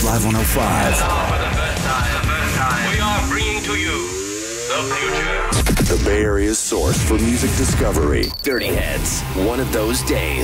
Live 105. Now for the first time, we are bringing to you the future. The Bay Area's source for music discovery. Dirty Heads. One of those days.